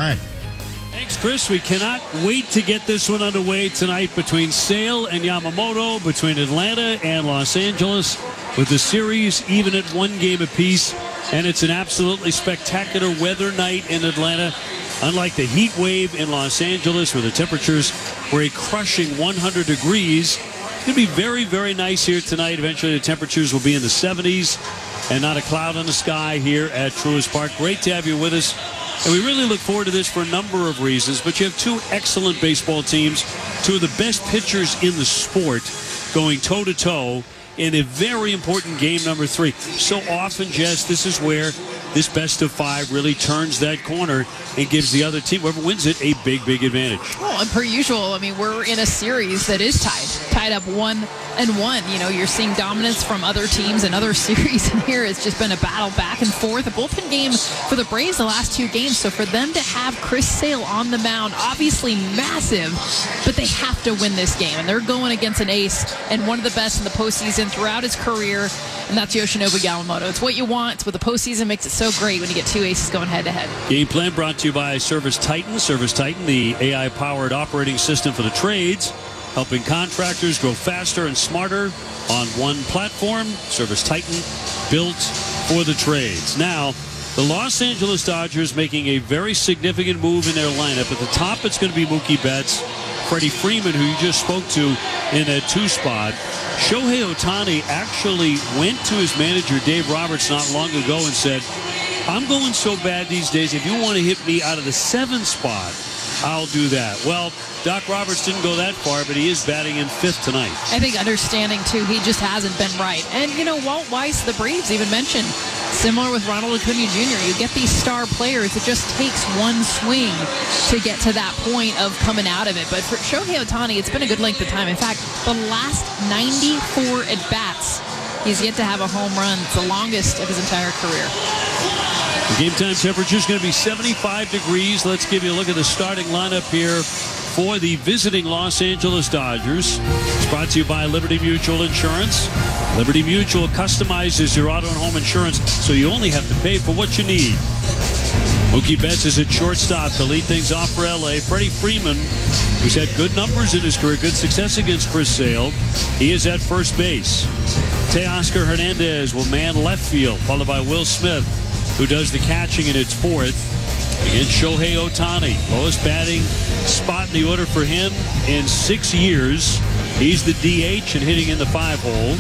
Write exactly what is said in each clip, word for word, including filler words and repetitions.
right. Thanks, Chris. We cannot wait to get this one underway tonight between Sale and Yamamoto, between Atlanta and Los Angeles, with the series even at one game apiece. And it's an absolutely spectacular weather night in Atlanta. Unlike the heat wave in Los Angeles, where the temperatures were a crushing one hundred degrees, it's going to be very, very nice here tonight. Eventually, the temperatures will be in the seventies and not a cloud in the sky here at Truist Park. Great to have you with us. And we really look forward to this for a number of reasons. But you have two excellent baseball teams, two of the best pitchers in the sport going toe-to-toe in a very important game number three. So often, Jess, this is where this best of five really turns that corner and gives the other team, whoever wins it, a big, big advantage. Well, and per usual, I mean, we're in a series that is tied, tied up one and one. You know, you're seeing dominance from other teams and other series, and here it's just been a battle back and forth. A bullpen game for the Braves the last two games, so for them to have Chris Sale on the mound, obviously massive, but they have to win this game, and they're going against an ace and one of the best in the postseason throughout his career, and that's Yoshinobu Yamamoto. It's what you want. It's what the postseason makes it so great when you get two aces going head-to-head. Game plan brought to you by Service Titan. Service Titan, the A I-powered operating system for the trades, helping contractors grow faster and smarter on one platform. Service Titan, built for the trades. Now, the Los Angeles Dodgers making a very significant move in their lineup. At the top, it's going to be Mookie Betts, Freddie Freeman, who you just spoke to in that two spot. Shohei Ohtani actually went to his manager, Dave Roberts, not long ago and said, I'm going so bad these days, if you want to hit me out of the seventh spot, I'll do that. Well, Doc Roberts didn't go that far, but he is batting in fifth tonight. I think understanding, too, he just hasn't been right. And, you know, Walt Weiss, the Braves, even mentioned, similar with Ronald Acuna Junior, you get these star players, it just takes one swing to get to that point of coming out of it. But for Shohei Ohtani, it's been a good length of time. In fact, the last ninety-four at-bats, he's yet to have a home run. It's the longest of his entire career. The game time temperature is going to be seventy-five degrees. Let's give you a look at the starting lineup here for the visiting Los Angeles Dodgers. It's brought to you by Liberty Mutual Insurance. Liberty Mutual customizes your auto and home insurance so you only have to pay for what you need. Mookie Betts is at shortstop to lead things off for L A. Freddie Freeman, who's had good numbers in his career, good success against Chris Sale, he is at first base. Teoscar Hernandez will man left field, followed by Will Smith, who does the catching in its fourth. Against Shohei Ohtani, lowest batting spot in the order for him in six years. He's the D H and hitting in the five hole.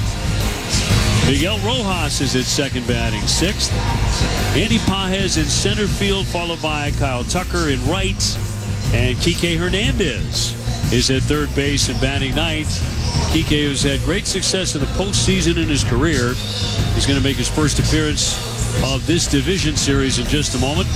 Miguel Rojas is at second, batting sixth. Andy Pages in center field, followed by Kyle Tucker in right. And Kike Hernandez is at third base and batting ninth. Kike has had great success in the postseason in his career. He's going to make his first appearance of this division series in just a moment.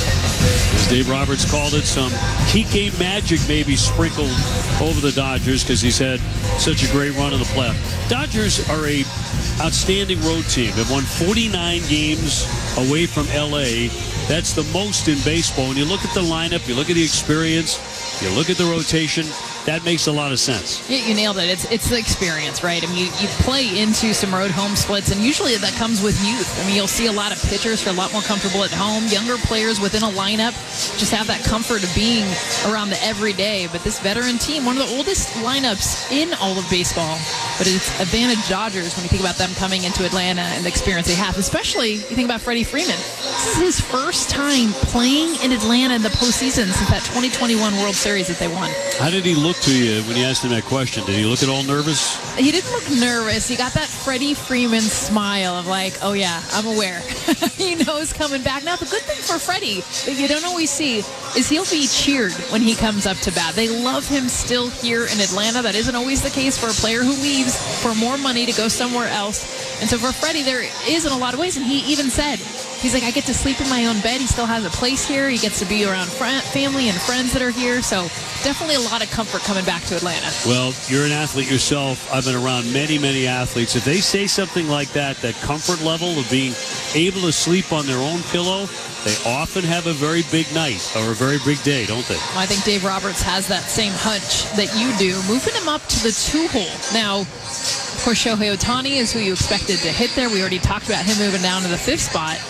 As Dave Roberts called it, some Kike magic maybe sprinkled over the Dodgers because he's had such a great run in the playoffs. Dodgers are a outstanding road team. They've won forty-nine games away from L A. That's the most in baseball. When you look at the lineup, you look at the experience, you look at the rotation, that makes a lot of sense. You, you nailed it. It's it's the experience, right? I mean, you, you play into some road home splits, and usually that comes with youth. I mean, you'll see a lot of pitchers who are a lot more comfortable at home. Younger players within a lineup just have that comfort of being around the everyday. But this veteran team, one of the oldest lineups in all of baseball, but it's advantage Dodgers when you think about them coming into Atlanta and the experience they have. Especially, you think about Freddie Freeman. This is his first time playing in Atlanta in the postseason since that twenty twenty-one World Series that they won. How did he look to you when you asked him that question? Did he look at all nervous? He didn't look nervous. He got that Freddie Freeman smile of like, oh yeah, I'm aware. He knows coming back. Now, the good thing for Freddie that you don't always see is he'll be cheered when he comes up to bat. They love him still here in Atlanta. That isn't always the case for a player who leaves for more money to go somewhere else. And so for Freddie, there is in a lot of ways, and he even said, he's like, I get to sleep in my own bed. He still has a place here. He gets to be around friend, family and friends that are here. So definitely a lot of comfort coming back to Atlanta. Well, you're an athlete yourself. I've been around many, many athletes. If they say something like that, that comfort level of being able to sleep on their own pillow, they often have a very big night or a very big day, don't they? Well, I think Dave Roberts has that same hunch that you do, moving him up to the two-hole. Now, of course, Shohei Ohtani is who you expected to hit there. We already talked about him moving down to the fifth spot.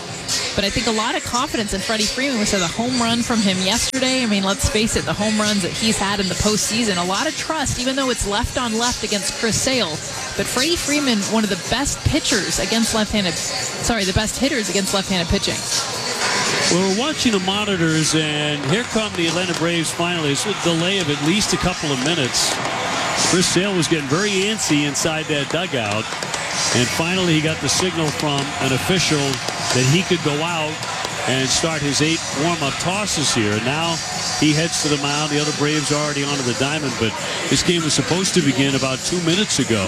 But I think a lot of confidence in Freddie Freeman. We saw the home run from him yesterday. I mean, let's face it, the home runs that he's had in the postseason, a lot of trust, even though it's left on left against Chris Sale. But Freddie Freeman, one of the best pitchers against left-handed, sorry, the best hitters against left-handed pitching. Well, we're watching the monitors, and here come the Atlanta Braves finally. It's a delay of at least a couple of minutes. Chris Sale was getting very antsy inside that dugout, and finally he got the signal from an official that he could go out and start his eight warm-up tosses here. And now he heads to the mound. The other Braves are already onto the diamond, but this game was supposed to begin about two minutes ago.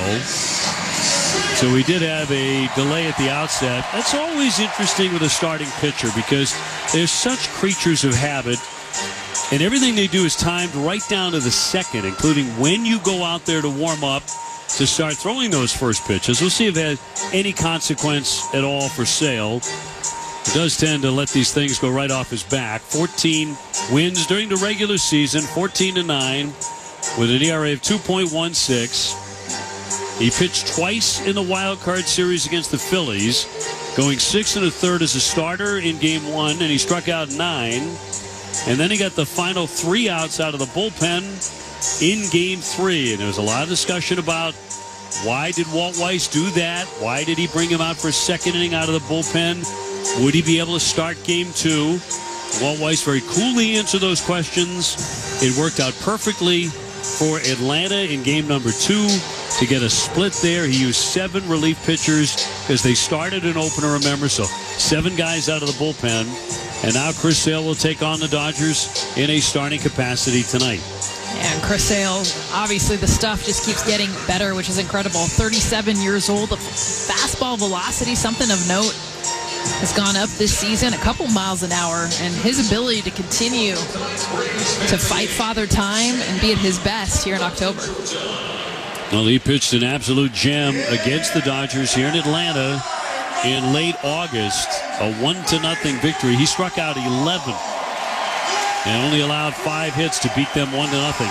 So we did have a delay at the outset. That's always interesting with a starting pitcher because they're such creatures of habit, and everything they do is timed right down to the second, including when you go out there to warm up to start throwing those first pitches. We'll see if it has any consequence at all for Sale. He does tend to let these things go right off his back. fourteen wins during the regular season, fourteen to nine, with an E R A of two point one six. He pitched twice in the wild card series against the Phillies, going six and a third as a starter in game one, and he struck out nine. And then he got the final three outs out of the bullpen in game three. And there was a lot of discussion about why did Walt Weiss do that? Why did he bring him out for a second inning out of the bullpen? Would he be able to start game two? Walt Weiss very coolly answered those questions. It worked out perfectly for Atlanta in game number two to get a split there. He used seven relief pitchers because they started an opener, remember, so seven guys out of the bullpen. And now Chris Sale will take on the Dodgers in a starting capacity tonight. And Chris Sale, obviously the stuff just keeps getting better, which is incredible. thirty-seven years old. The fastball velocity, something of note, has gone up this season a couple miles an hour. And his ability to continue to fight Father Time and be at his best here in October. Well, he pitched an absolute gem against the Dodgers here in Atlanta in late August. A one to nothing victory. He struck out eleven and only allowed five hits to beat them one to nothing.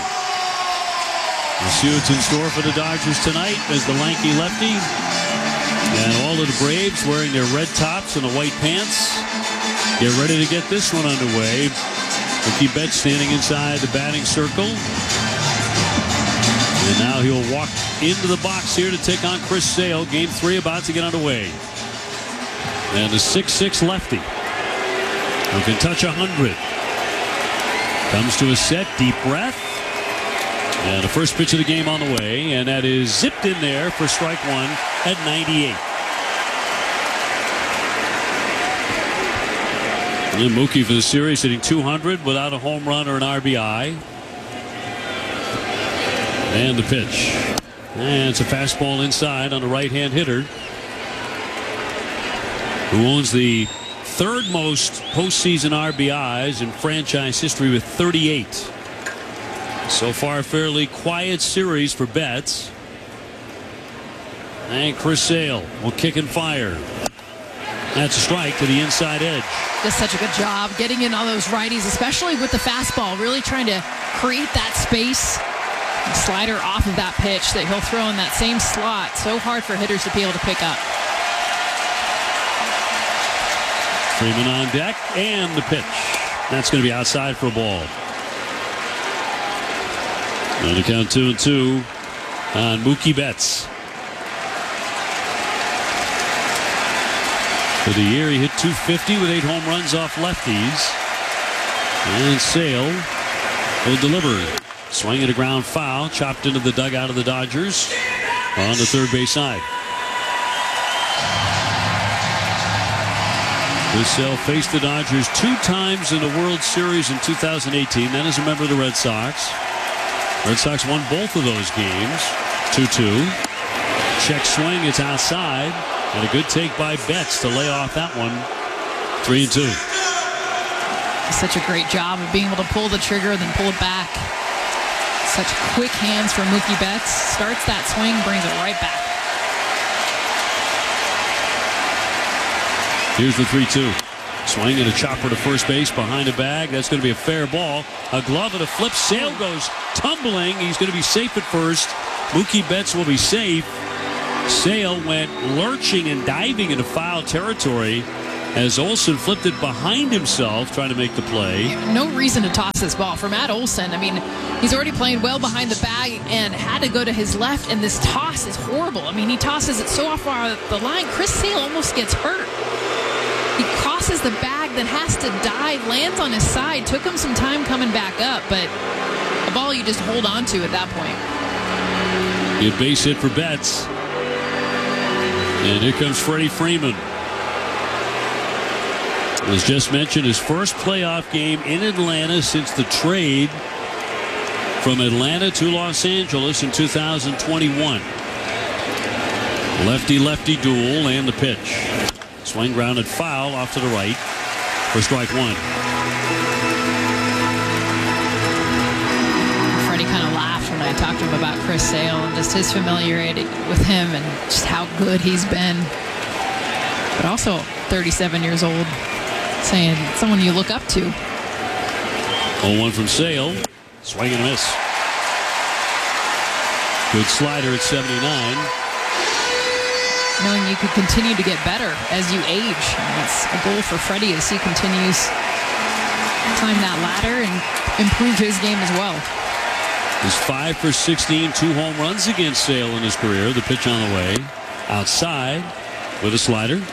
We'll see what's in store for the Dodgers tonight as the lanky lefty and all of the Braves wearing their red tops and the white pants get ready to get this one underway. Mookie Betts standing inside the batting circle. And now he'll walk into the box here to take on Chris Sale. Game three about to get underway. And the six six lefty who can touch one hundred. Comes to a set, deep breath. And the first pitch of the game on the way. And that is zipped in there for strike one at ninety-eight. And then Mookie for the series hitting two hundred without a home run or an R B I. And the pitch. And it's a fastball inside on the right-hand hitter, who owns the third most postseason R B Is in franchise history with thirty-eight. So far, a fairly quiet series for Betts. And Chris Sale will kick and fire. That's a strike to the inside edge. Does such a good job getting in all those righties, especially with the fastball, really trying to create that space. The slider off of that pitch that he'll throw in that same slot. So hard for hitters to be able to pick up. Freeman on deck, and the pitch. That's going to be outside for a ball. On the count two and two on Mookie Betts. For the year, he hit two fifty with eight home runs off lefties. And Sale will deliver. Swing and a ground foul, chopped into the dugout of the Dodgers on the third base side. Chris Sale faced the Dodgers two times in the World Series in two thousand eighteen, then as a member of the Red Sox. Red Sox won both of those games, two two. Check swing, it's outside, and a good take by Betts to lay off that one, three and two. Such a great job of being able to pull the trigger, then pull it back. Such quick hands from Mookie Betts. Starts that swing, brings it right back. Here's the three two. Swing and a chopper to first base behind the bag. That's going to be a fair ball. A glove and a flip. Sale goes tumbling. He's going to be safe at first. Mookie Betts will be safe. Sale went lurching and diving into foul territory. as Olsen flipped it behind himself, trying to make the play. No reason to toss this ball for Matt Olsen. I mean, he's already playing well behind the bag and had to go to his left, and this toss is horrible. I mean, he tosses it so far the line, Chris Sale almost gets hurt. He crosses the bag, then has to dive, lands on his side. Took him some time coming back up, but a ball you just hold on to at that point. Good base hit for Betts. And here comes Freddie Freeman. As just mentioned, his first playoff game in Atlanta since the trade from Atlanta to Los Angeles in two thousand twenty-one. Lefty-lefty duel and the pitch. Swing grounded foul off to the right for strike one. Freddie kind of laughed when I talked to him about Chris Sale and just his familiarity with him and just how good he's been. But also thirty-seven years old. Saying someone you look up to. oh one from Sale. Swing and a miss. Good slider at seventy-nine. Knowing you could continue to get better as you age. And that's a goal for Freddie as he continues to climb that ladder and improve his game as well. He's five for sixteen, two home runs against Sale in his career. The pitch on the way. Outside with a slider.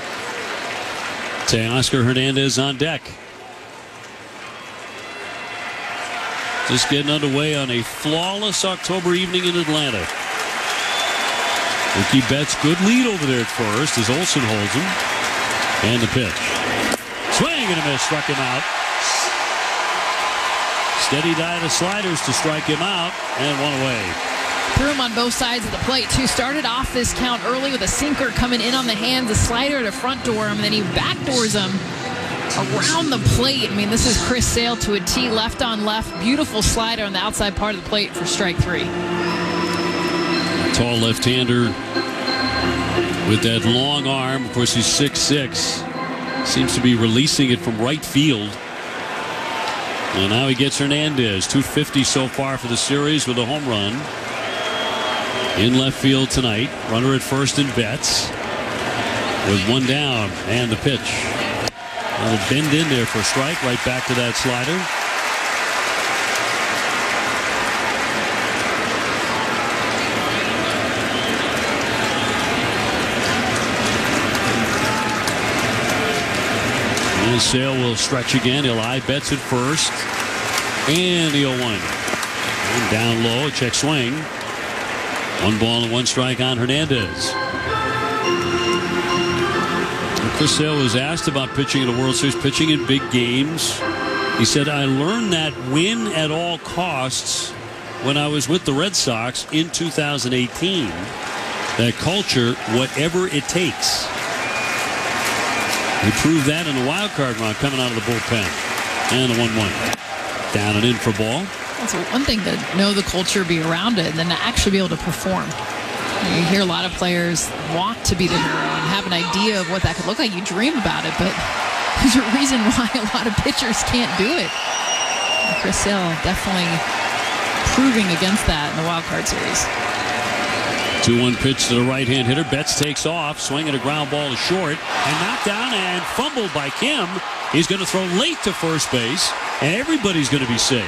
Teoscar Hernandez on deck. Just getting underway on a flawless October evening in Atlanta. Mookie Betts, good lead over there at first as Olsen holds him. And the pitch. Swing and a miss, struck him out. Steady diet of sliders to strike him out, and one away. Threw him on both sides of the plate, too. Started off this count early with a sinker coming in on the hands, a slider to front door him, and then he backdoors him around the plate. I mean, this is Chris Sale to a T, left on left. Beautiful slider on the outside part of the plate for strike three. Tall left-hander with that long arm. Of course, he's six six. Seems to be releasing it from right field. And now he gets Hernandez. two fifty so far for the series with a home run. In left field tonight. Runner at first in Betts. With one down. And the pitch. That'll bend in there for a strike. Right back to that slider. And Sale will stretch again. He'll eye Betts at first. And the oh one. And down low. A check swing. One ball and one strike on Hernandez. And Chris Sale was asked about pitching in the World Series, pitching in big games. He said, I learned that win at all costs when I was with the Red Sox in two thousand eighteen. That culture, whatever it takes. He proved that in the wild card round coming out of the bullpen. And the one one. Down and in for ball. It's one thing to know the culture, be around it, and then to actually be able to perform. You hear a lot of players want to be the hero and have an idea of what that could look like. You dream about it, but there's a reason why a lot of pitchers can't do it. And Chris Sale definitely proving against that in the wild card series. two one pitch to the right-hand hitter. Betts takes off, swinging a ground ball to short, and knocked down and fumbled by Kim. He's going to throw late to first base, and everybody's going to be safe.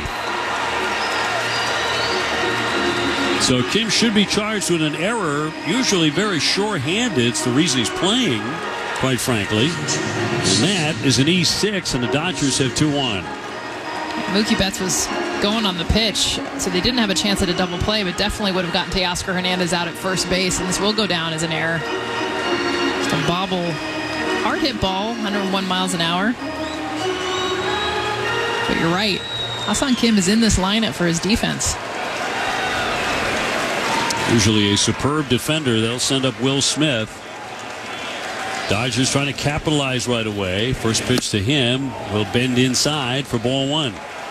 So Kim should be charged with an error, usually very sure-handed. It's the reason he's playing, quite frankly. And that is an E six, and the Dodgers have two one. Mookie Betts was going on the pitch, so they didn't have a chance at a double play, but definitely would have gotten Teoscar Hernandez out at first base, and this will go down as an error. Just a bobble, hard hit ball, one hundred one miles an hour. But you're right, Ha-Seong Kim is in this lineup for his defense. Usually a superb defender. They'll send up Will Smith. Dodgers trying to capitalize right away. First pitch to him will bend inside for ball one.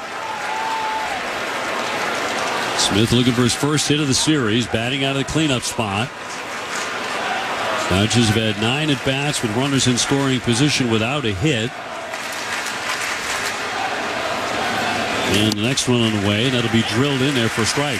Smith looking for his first hit of the series, batting out of the cleanup spot. Dodgers have had nine at bats with runners in scoring position without a hit. And the next one on the way, and that'll be drilled in there for a strike.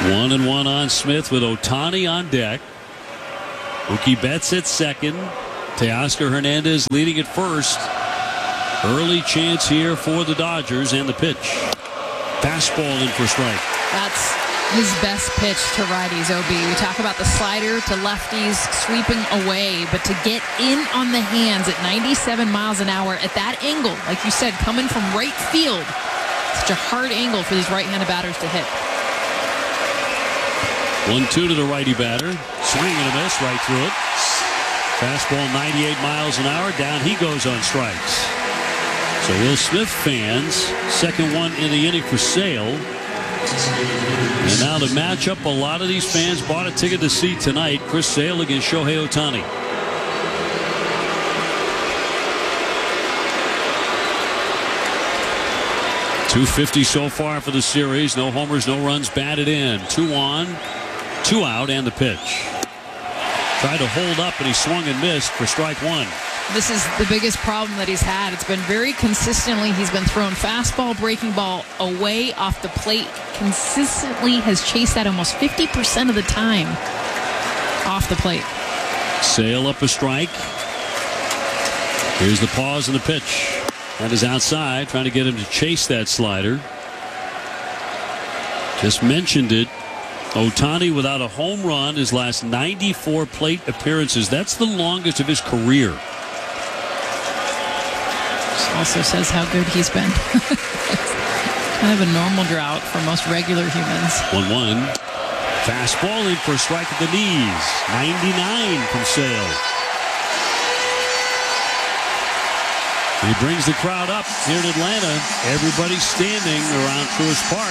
One and one on Smith with Ohtani on deck. Mookie Betts at second. Teoscar Hernandez leading at first. Early chance here for the Dodgers, and the pitch. Fastball in for strike. That's his best pitch to righties, O B. We talk about the slider to lefties sweeping away, but to get in on the hands at ninety-seven miles an hour at that angle, like you said, coming from right field, such a hard angle for these right-handed batters to hit. one two to the righty batter. Swing and a miss right through it. Fastball ninety-eight miles an hour. Down he goes on strikes. So Will Smith fans, second one in the inning for Sale. And now to match up, a lot of these fans bought a ticket to see tonight. Chris Sale against Shohei Ohtani. two fifty so far for the series. No homers, no runs batted in. Two on, two out, and the pitch. Tried to hold up, and he swung and missed for strike one. This is the biggest problem that he's had. It's been very consistently. He's been throwing fastball, breaking ball away off the plate. Consistently has chased that almost fifty percent of the time off the plate. Sale up a strike. Here's the pause and the pitch. That is outside, trying to get him to chase that slider. Just mentioned it. Ohtani without a home run his last ninety-four plate appearances. That's the longest of his career. This also says how good he's been. Kind of a normal drought for most regular humans. one one. Fastball in for a strike at the knees. ninety-nine from Sale. He brings the crowd up here in Atlanta. Everybody's standing around Truist Park.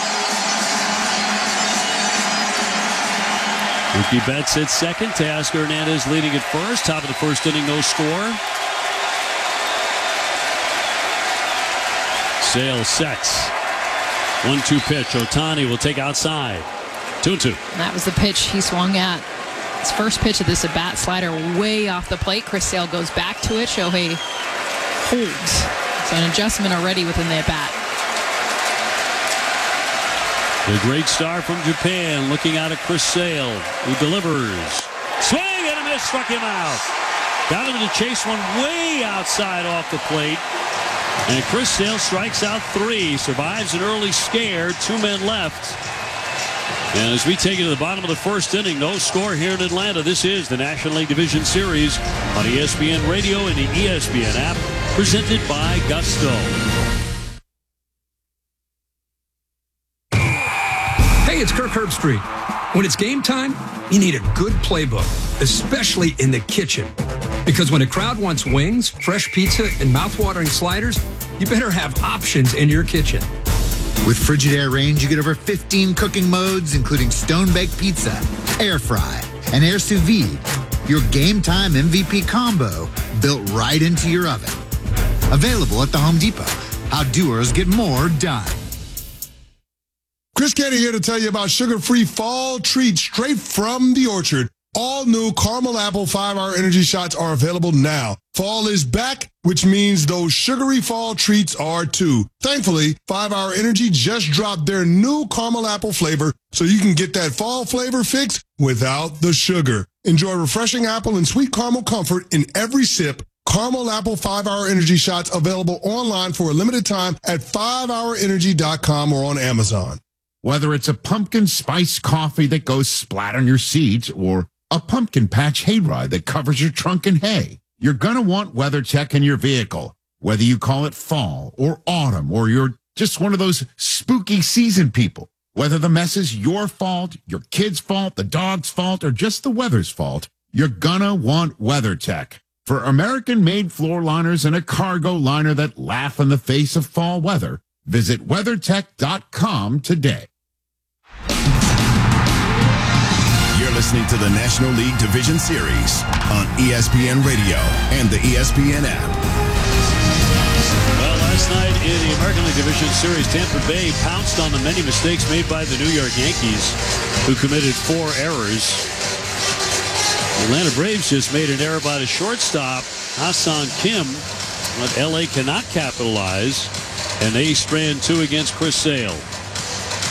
Mookie Betts at second. Teoscar Hernandez leading at first. Top of the first inning, no score. Sale sets. one two pitch. Ohtani will take outside. two and two. And that was the pitch he swung at. His first pitch of this at-bat, slider way off the plate. Chris Sale goes back to it. Shohei holds. So an adjustment already within the at-bat. The great star from Japan looking out at Chris Sale, who delivers. Swing and a miss, struck him out. Got him to chase one way outside off the plate. And Chris Sale strikes out three, survives an early scare, two men left. And as we take it to the bottom of the first inning, no score here in Atlanta. This is the National League Division Series on E S P N Radio and the E S P N app, presented by Gusto. Hey, it's Kirk Herbstreit. When it's game time, you need a good playbook, especially in the kitchen. Because when a crowd wants wings, fresh pizza, and mouthwatering sliders, you better have options in your kitchen. With Frigidaire Range, you get over fifteen cooking modes, including stone-baked pizza, air fry, and air sous vide. Your game time M V P combo built right into your oven. Available at the Home Depot. How doers get more done. Chris Canty here to tell you about sugar-free fall treats straight from the orchard. All new caramel apple five hour energy shots are available now. Fall is back, which means those sugary fall treats are too. Thankfully, five hour Energy just dropped their new caramel apple flavor so you can get that fall flavor fix without the sugar. Enjoy refreshing apple and sweet caramel comfort in every sip. Caramel Apple five hour Energy shots available online for a limited time at five hour energy dot com or on Amazon. Whether it's a pumpkin spice coffee that goes splat on your seats or a pumpkin patch hayride that covers your trunk in hay, you're going to want WeatherTech in your vehicle. Whether you call it fall or autumn or you're just one of those spooky season people, whether the mess is your fault, your kid's fault, the dog's fault, or just the weather's fault, you're going to want WeatherTech. For American-made floor liners and a cargo liner that laugh in the face of fall weather, visit weathertech dot com today. You're listening to the National League Division Series on E S P N Radio and the E S P N app. Well, last night in the American League Division Series, Tampa Bay pounced on the many mistakes made by the New York Yankees, who committed four errors. The Atlanta Braves just made an error by the shortstop, Ha-Seong Kim, but L A cannot capitalize, and they strand two against Chris Sale.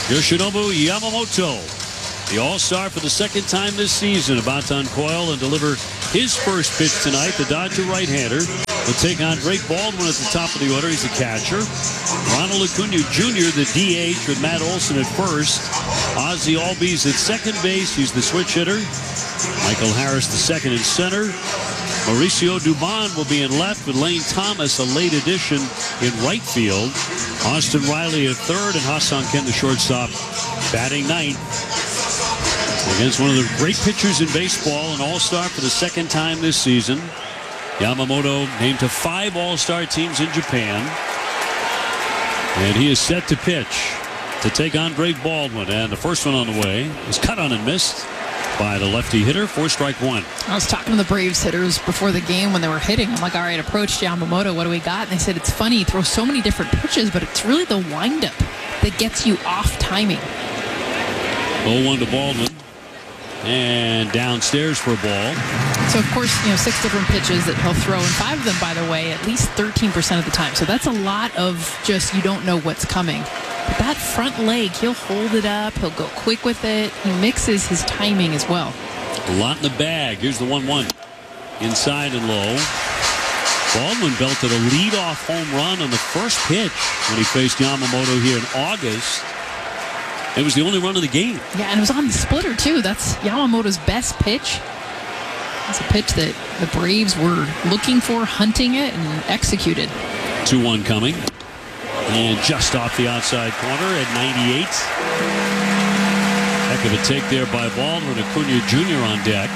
Yoshinobu Yamamoto, the all-star for the second time this season, about to uncoil and deliver his first pitch tonight. The Dodger right-hander will take on Drake Baldwin at the top of the order. He's the catcher. Ronald Acuna Junior, the D H, with Matt Olson at first. Ozzie Albies at second base. He's the switch hitter. Michael Harris, the second and center. Mauricio Dubon will be in left with Lane Thomas, a late addition, in right field. Austin Riley at third, and Ha-Seong Kim, the shortstop, batting ninth. Against one of the great pitchers in baseball, an all-star for the second time this season. Yamamoto named to five all-star teams in Japan. And he is set to pitch to take on Drake Baldwin. And the first one on the way is cut on and missed by the lefty hitter for strike one. I was talking to the Braves hitters before the game when they were hitting. I'm like, all right, approach Yamamoto. What do we got? And they said, it's funny. He throws so many different pitches, but it's really the windup that gets you off timing. oh one to Baldwin. And downstairs for a ball. So, of course, you know, six different pitches that he'll throw, and five of them, by the way, at least thirteen percent of the time. So that's a lot of just you don't know what's coming. But that front leg, he'll hold it up. He'll go quick with it. He mixes his timing as well. A lot in the bag. Here's the one one. Inside and low. Baldwin belted a leadoff home run on the first pitch when he faced Yamamoto here in August. It was the only run of the game. Yeah, and it was on the splitter, too. That's Yamamoto's best pitch. It's a pitch that the Braves were looking for, hunting it, and executed. two one coming. And just off the outside corner at ninety-eight. Heck of a take there by Baldwin. Acuna Junior on deck.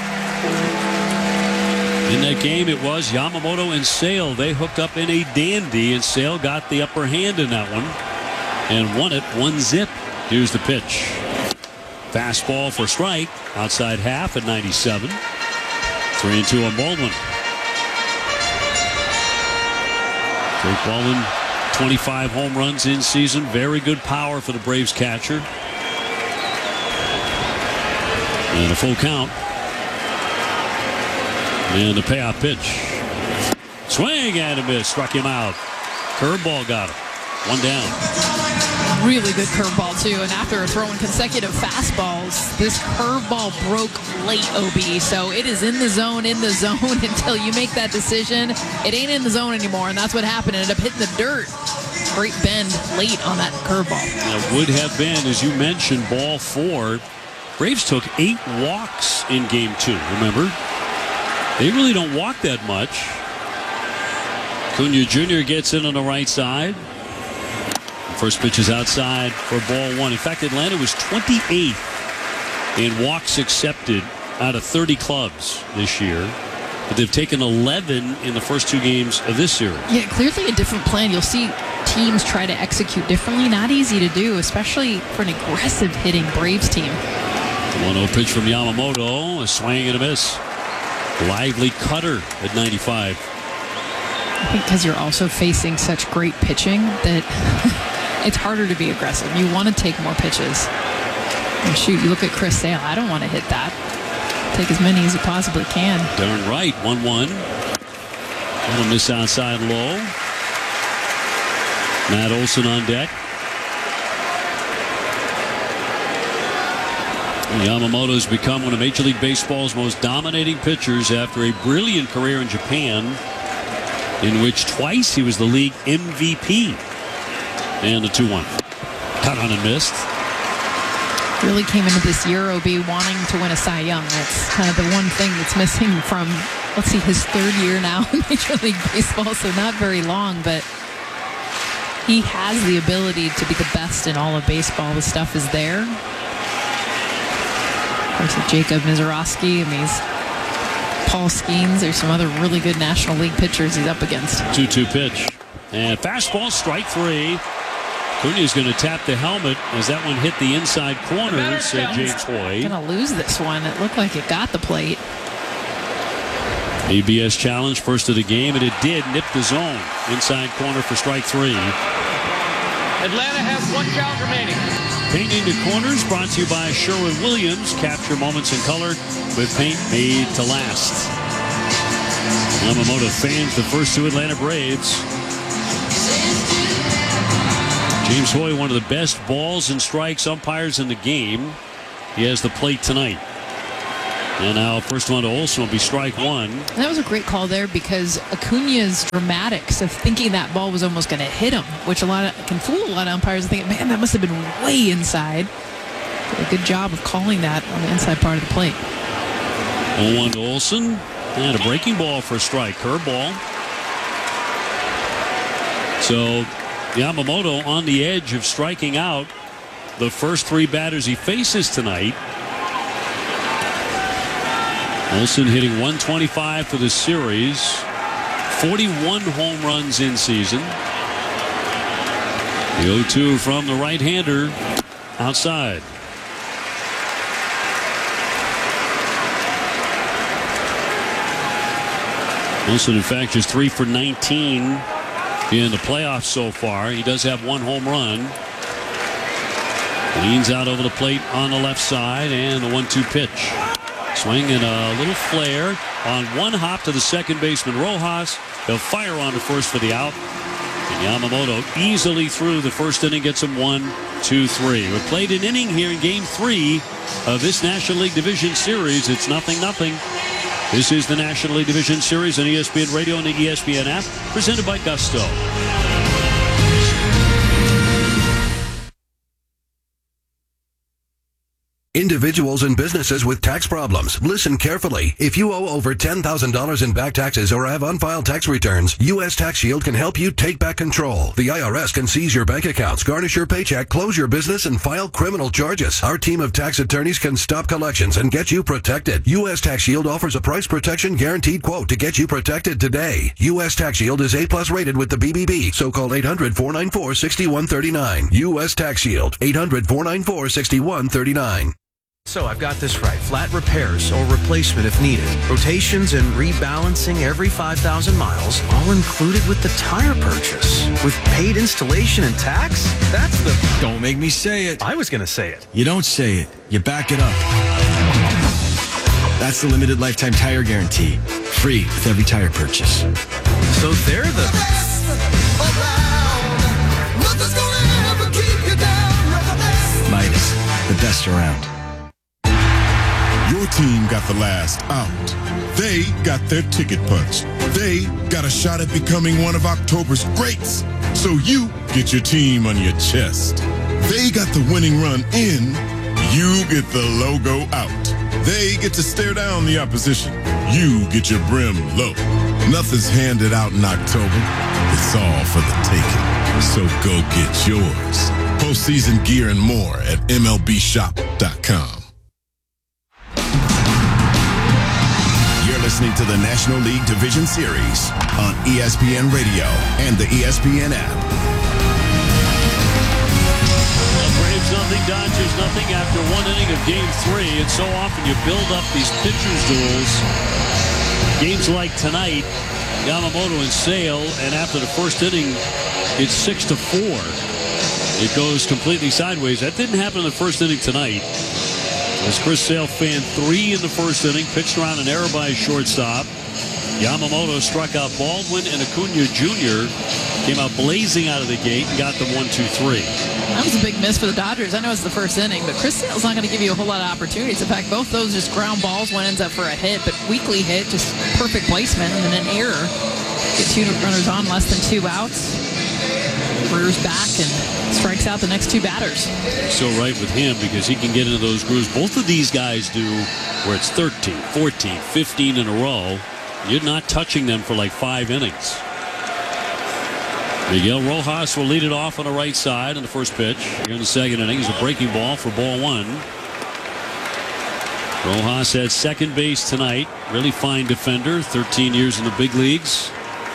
In that game, it was Yamamoto and Sale. They hooked up in a dandy, and Sale got the upper hand in that one and won it one zip. Here's the pitch. Fastball for strike. Outside half at ninety-seven. Three and two on Baldwin. Drake Baldwin, twenty-five home runs in season. Very good power for the Braves catcher. And a full count. And the payoff pitch. Swing and a miss. Struck him out. Curveball got him. One down. Really good curveball, too. And after throwing consecutive fastballs, this curveball broke late, O B. So it is in the zone, in the zone until you make that decision. It ain't in the zone anymore, and that's what happened. It ended up hitting the dirt. Great bend late on that curveball. It would have been, as you mentioned, ball four. Braves took eight walks in game two, remember? They really don't walk that much. Acuna Junior gets in on the right side. First pitch is outside for ball one. In fact, Atlanta was twenty-eighth in walks accepted out of thirty clubs this year. But they've taken eleven in the first two games of this series. Yeah, clearly a different plan. You'll see teams try to execute differently. Not easy to do, especially for an aggressive hitting Braves team. one oh pitch from Yamamoto. A swing and a miss. Lively cutter at ninety-five. I think because you're also facing such great pitching that it's harder to be aggressive. You want to take more pitches. And shoot, you look at Chris Sale. I don't want to hit that. Take as many as you possibly can. Darn right. one one. Little miss outside low. Matt Olson on deck. Yamamoto has become one of Major League Baseball's most dominating pitchers after a brilliant career in Japan, in which twice he was the league M V P. And the two one. Cut on and missed. Really came into this year, O B, wanting to win a Cy Young. That's kind of the one thing that's missing from, let's see, his third year now in Major League Baseball, so not very long, but he has the ability to be the best in all of baseball. The stuff is there. Of course, with Jacob Mizorowski and these Paul Skeens, there's some other really good National League pitchers he's up against. two two pitch. And fastball, strike three. Acuna's going to tap the helmet as that one hit the inside corner, said James Hoy. Going to lose this one. It looked like it got the plate. A B S challenge, first of the game, and it did nip the zone. Inside corner for strike three. Atlanta has one count remaining. Painting the Corners brought to you by Sherwin-Williams. Capture moments in color with paint made to last. Yamamoto fans the first two Atlanta Braves. James Hoy, one of the best balls and strikes umpires in the game. He has the plate tonight. And now first one to Olson will be strike one. And that was a great call there because Acuna's dramatics of thinking that ball was almost going to hit him, which a lot of can fool a lot of umpires thinking, man, that must have been way inside. Did a good job of calling that on the inside part of the plate. oh one to Olson. And a breaking ball for a strike. Curveball. So Yamamoto on the edge of striking out the first three batters he faces tonight. Olson hitting one twenty-five for the series. forty-one home runs in season. The oh two from the right-hander outside. Olson, in fact, just three for nineteen in the playoffs so far. He does have one home run. Leans out over the plate on the left side, and the one two pitch. Swing and a little flare on one hop to the second baseman, Rojas. He'll fire on to first for the out. And Yamamoto easily through the first inning, gets him one, two, three. We played an inning here in game three of this National League Division Series. It's nothing, nothing. This is the National League Division Series on E S P N Radio and the E S P N app, presented by Gusto. Individuals and businesses with tax problems, listen carefully. If you owe over ten thousand dollars in back taxes or have unfiled tax returns, U S Tax Shield can help you take back control. The I R S can seize your bank accounts, garnish your paycheck, close your business, and file criminal charges. Our team of tax attorneys can stop collections and get you protected. U S Tax Shield offers a price protection guaranteed quote to get you protected today. U S Tax Shield is A plus rated with the B B B, so call eight hundred, four nine four, six one three nine. U S Tax Shield, eight hundred, four nine four, six one three nine. So I've got this right. Flat repairs or replacement if needed. Rotations and rebalancing every five thousand miles, all included with the tire purchase. With paid installation and tax? That's the... Don't make me say it. I was going to say it. You don't say it. You back it up. That's the limited lifetime tire guarantee. Free with every tire purchase. So they're the... the best around. Nothing's gonna ever keep you down. You're the best. Midas, the best around. Your team got the last out. They got their ticket punched. They got a shot at becoming one of October's greats. So you get your team on your chest. They got the winning run in. You get the logo out. They get to stare down the opposition. You get your brim low. Nothing's handed out in October. It's all for the taking. So go get yours. Postseason gear and more at M L B shop dot com. Listening to the National League Division Series on E S P N Radio and the E S P N app. Braves nothing, Dodgers nothing after one inning of game three. And so often you build up these pitchers' duels. Games like tonight, Yamamoto and Sale, and after the first inning, it's six to four. It goes completely sideways. That didn't happen in the first inning tonight. As Chris Sale fanned three in the first inning, pitched around an error by his shortstop. Yamamoto struck out Baldwin, and Acuna Junior came out blazing out of the gate and got them one, two, three. That was a big miss for the Dodgers. I know it's the first inning, but Chris Sale's not going to give you a whole lot of opportunities. In fact, both those just ground balls. One ends up for a hit, but weakly hit, just perfect placement, and then an error. Get two runners on, less than two outs. Rears back and strikes out the next two batters. So right with him because he can get into those grooves. Both of these guys do where it's thirteen, fourteen, fifteen in a row. You're not touching them for like five innings. Miguel Rojas will lead it off on the right side in the first pitch. Here in the second inning is a breaking ball for ball one. Rojas at second base tonight. Really fine defender. thirteen years in the big leagues.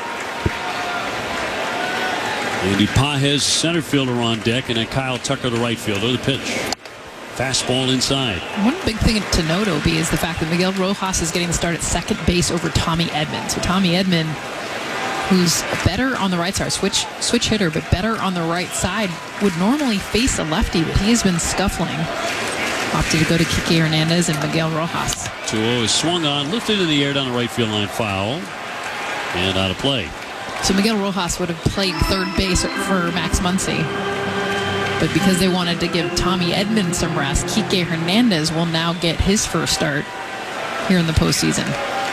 Andy Pages, center fielder, on deck, and then Kyle Tucker, the right fielder. The pitch. Fastball inside. One big thing to note, Obi, is the fact that Miguel Rojas is getting the start at second base over Tommy Edman. So Tommy Edman, who's better on the right side, switch switch hitter, but better on the right side, would normally face a lefty, but he has been scuffling. Opted to go to Kike Hernandez and Miguel Rojas. two oh is swung on, lifted in the air down the right field line, foul, and out of play. So Miguel Rojas would have played third base for Max Muncy. But because they wanted to give Tommy Edman some rest, Kike Hernandez will now get his first start here in the postseason.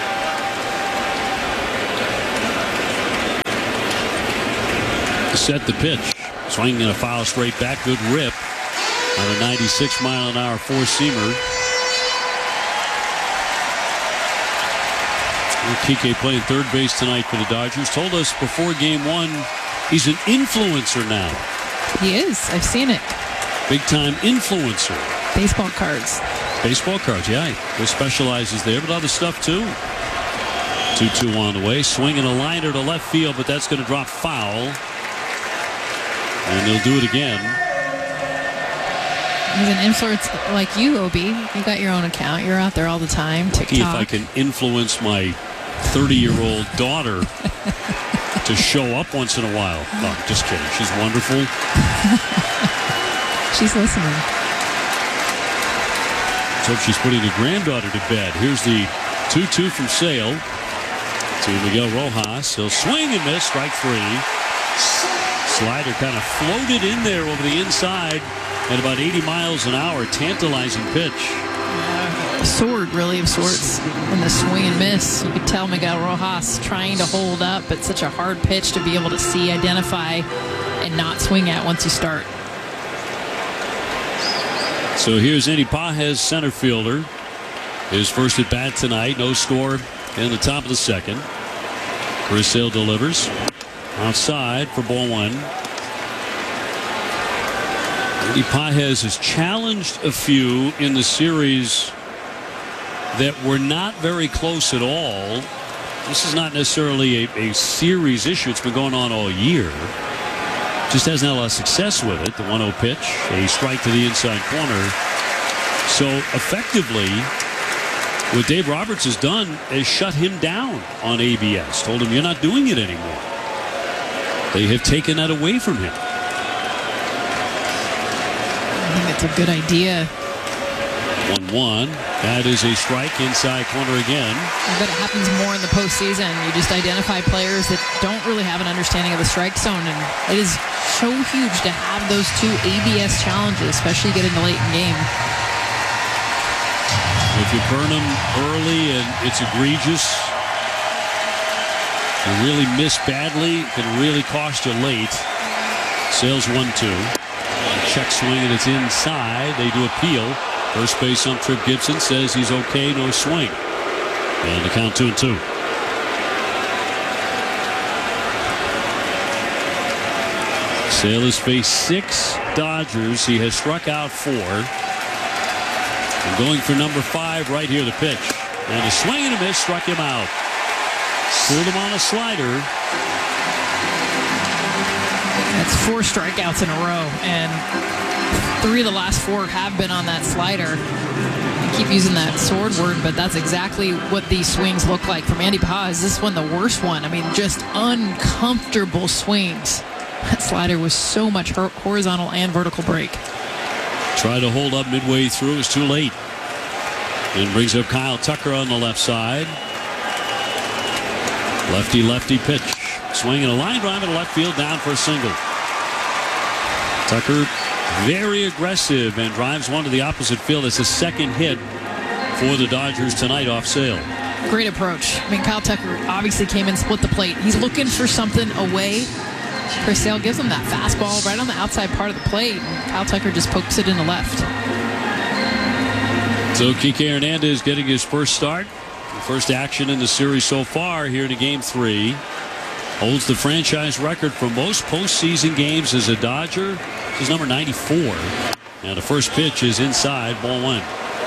Set the pitch. Swinging a foul straight back. Good rip on a ninety-six mile an hour four-seamer. Kike playing third base tonight for the Dodgers. Told us before game one he's an influencer now. He is. I've seen it. Big time influencer. Baseball cards. Baseball cards, yeah. He specializes there, but other stuff too. two two on the way. Swinging a liner to left field, but that's going to drop foul. And they'll do it again. He's an influencer like you, Obi. You got your own account. You're out there all the time. TikTok. Lucky if I can influence my thirty-year-old daughter to show up once in a while. Oh, just kidding. She's wonderful. She's listening. Let's hope she's putting the granddaughter to bed. Here's the two two from Sale to Miguel Rojas. He'll swing and miss. Strike three. Slider kind of floated in there over the inside at about eighty miles an hour. Tantalizing pitch. Yeah, a sword, really, of sorts. In the swing and miss, you could tell Miguel Rojas trying to hold up, but such a hard pitch to be able to see, identify, and not swing at once you start. So here's Andy Pages, center fielder. His first at bat tonight. No score in the top of the second. Chris Sale delivers. Outside for ball one. Andy Pages has challenged a few in the series that were not very close at all. This is not necessarily a, a series issue. It's been going on all year. Just hasn't had a lot of success with it. The one oh pitch, a strike to the inside corner. So effectively, what Dave Roberts has done is shut him down on A B S. Told him, you're not doing it anymore. They have taken that away from him. I think it's a good idea. one one. That is a strike inside corner again. I bet it happens more in the postseason. You just identify players that don't really have an understanding of the strike zone, and it is so huge to have those two A B S challenges, especially getting the late in game. If you burn them early and it's egregious, you really miss badly, it can really cost you late. Sales one two. Check swing and it's inside. They do appeal. First base ump Trip Gibson says he's okay, no swing. And the count two and two. Sale has faced six Dodgers. He has struck out four. And going for number five right here, the pitch. And a swing and a miss struck him out. Pulled him on a slider. That's four strikeouts in a row, and three of the last four have been on that slider. I keep using that sword word, but that's exactly what these swings look like from Andy Pages. This one, the worst one. I mean, just uncomfortable swings. That slider was so much horizontal and vertical break. Tried to hold up midway through. It was too late. And brings up Kyle Tucker on the left side. Lefty, lefty pitch. Swinging a line drive to left field, down for a single. Tucker very aggressive and drives one to the opposite field. It's a second hit for the Dodgers tonight off Sale. Great approach. I mean, Kyle Tucker obviously came in, split the plate. He's looking for something away. Chris Sale gives him that fastball right on the outside part of the plate. And Kyle Tucker just pokes it in the left. So Kike Hernandez getting his first start. First action in the series so far here in game three. Holds the franchise record for most postseason games as a Dodger. This is number ninety-four. And the first pitch is inside, ball one.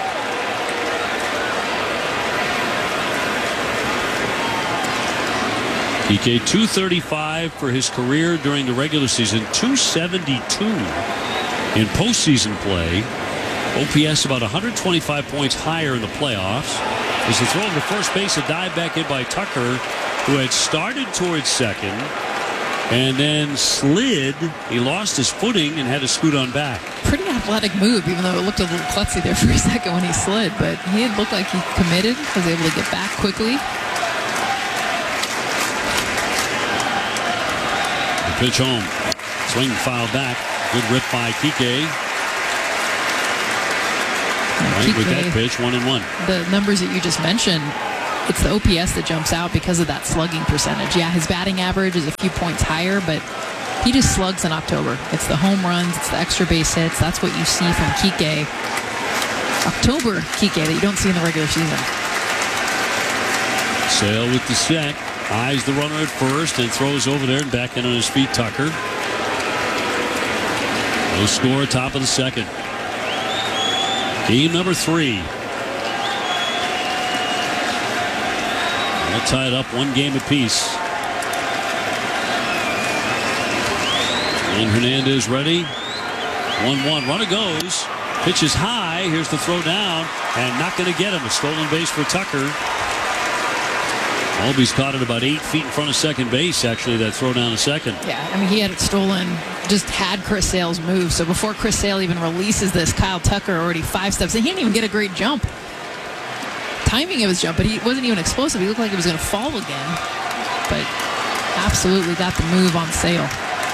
Kike two thirty-five for his career during the regular season, two seventy-two in postseason play. O P S about one hundred twenty-five points higher in the playoffs. As the throw to first base, a dive back in by Tucker, who had started towards second and then slid. He lost his footing and had to scoot on back. Pretty athletic move, even though it looked a little klutzy there for a second when he slid. But he had looked like he committed, was able to get back quickly. The pitch home. Swing foul back. Good rip by Kike. Right, Kike, with that pitch, one and one. The numbers that you just mentioned, it's the O P S that jumps out because of that slugging percentage. Yeah, his batting average is a few points higher, but he just slugs in October. It's the home runs, it's the extra base hits. That's what you see from Kike. October Kike that you don't see in the regular season. Sale with the set. Eyes the runner at first and throws over there and back in on his feet, Tucker. No score, top of the second. Game number three. All tied up, one game apiece. And Hernandez ready. one one. Runner goes. Pitch is high. Here's the throw down. And not going to get him. A stolen base for Tucker. Albies caught it about eight feet in front of second base, actually, that throw down to second. Yeah, I mean, he had it stolen, just had Chris Sale's move. So before Chris Sale even releases this, Kyle Tucker already five steps in. He didn't even get a great jump. Timing of his jump, but he wasn't even explosive. He looked like he was going to fall again. But absolutely got the move on Sale.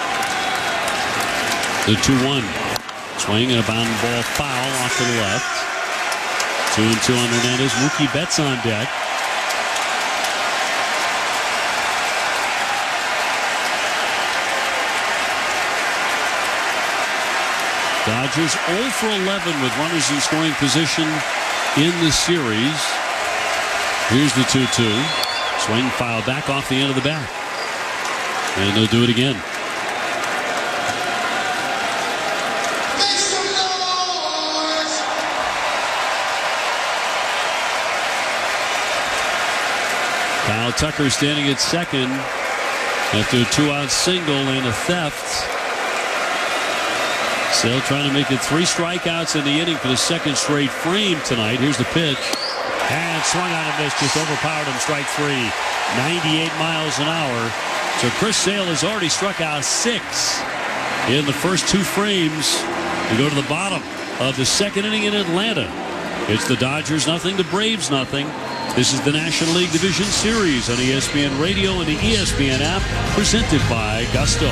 The two one. Swing and a bounding ball foul off to the left. Two and two on Hernandez. Mookie Betts on deck. Dodgers oh for eleven with runners in scoring position in the series. Here's the two two. Swing foul back off the end of the bat. And they'll do it again. Kyle Tucker standing at second after a two-out single and a theft. Sale trying to make it three strikeouts in the inning for the second straight frame tonight. Here's the pitch. And swung on and missed. Just overpowered him. Strike three. ninety-eight miles an hour. So Chris Sale has already struck out six in the first two frames. We go to the bottom of the second inning in Atlanta. It's the Dodgers nothing, the Braves nothing. This is the National League Division Series on E S P N Radio and the E S P N app, presented by Gusto.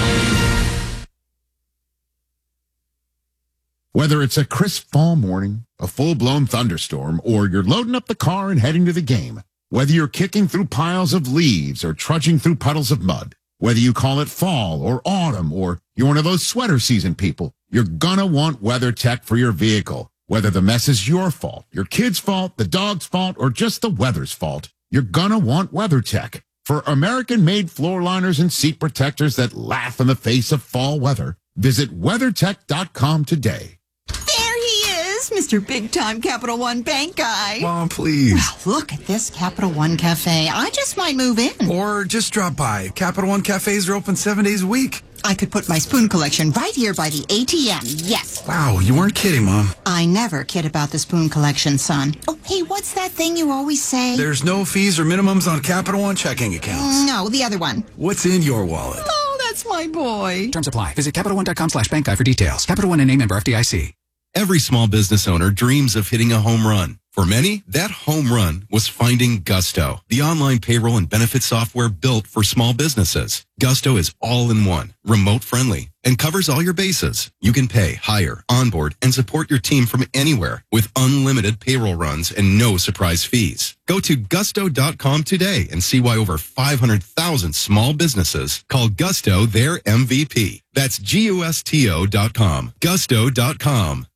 Whether it's a crisp fall morning, a full-blown thunderstorm, or you're loading up the car and heading to the game, whether you're kicking through piles of leaves or trudging through puddles of mud, whether you call it fall or autumn, or you're one of those sweater season people, you're gonna want WeatherTech for your vehicle. Whether the mess is your fault, your kid's fault, the dog's fault, or just the weather's fault, you're gonna want WeatherTech. For American-made floor liners and seat protectors that laugh in the face of fall weather, visit WeatherTech dot com today. There he is, Mister Big Time Capital One Bank guy. Mom, please. Well, look at this Capital One Cafe. I just might move in. Or just drop by. Capital One cafes are open seven days a week. I could put my spoon collection right here by the A T M, yes. Wow, you weren't kidding, Mom. I never kid about the spoon collection, son. Oh, hey, what's that thing you always say? There's no fees or minimums on Capital One checking accounts. No, the other one. What's in your wallet? Oh, that's my boy. Terms apply. Visit Capital One dot com slash bank guide for details. Capital One and a member F D I C. Every small business owner dreams of hitting a home run. For many, that home run was finding Gusto, the online payroll and benefit software built for small businesses. Gusto is all-in-one, remote-friendly, and covers all your bases. You can pay, hire, onboard, and support your team from anywhere with unlimited payroll runs and no surprise fees. Go to gusto dot com today and see why over five hundred thousand small businesses call Gusto their M V P. That's G U S T O dot com. Gusto dot com.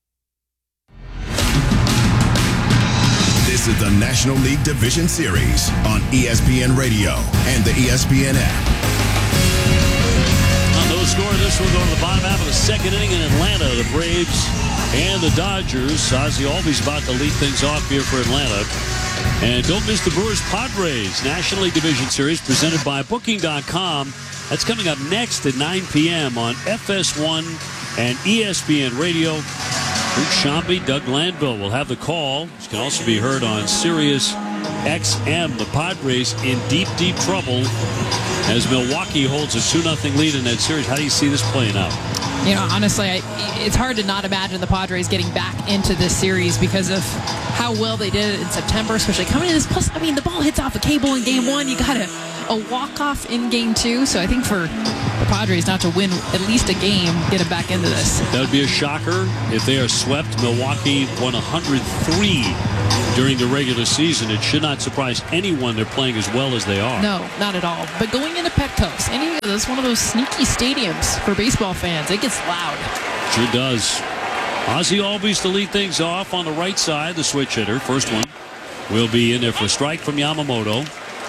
This is the National League Division Series on E S P N Radio and the E S P N app. On those score, this will go to the bottom half of the second inning in Atlanta. The Braves and the Dodgers. Ozzie Albies about to lead things off here for Atlanta. And don't miss the Brewers Padres National League Division Series presented by Booking dot com. That's coming up next at nine p.m. on F S one and E S P N Radio. Luke Shamby, Doug Glanville will have the call. This can also be heard on Sirius X M. The Padres in deep, deep trouble as Milwaukee holds a two nothing lead in that series. How do you see this playing out? You know, honestly, I, it's hard to not imagine the Padres getting back into this series because of how well they did it in September, especially coming in this. Plus, I mean, the ball hits off a cable in game one. You got to a walk-off in game two. So I think for the Padres not to win at least a game, get it back into this. That would be a shocker if they are swept. Milwaukee won one hundred three during the regular season. It should not surprise anyone they're playing as well as they are. No, not at all. But going into Petco's, any that's one of those sneaky stadiums for baseball fans. It gets loud. Sure does. Ozzie Albies to lead things off on the right side, the switch hitter. First one will be in there for a strike from Yamamoto.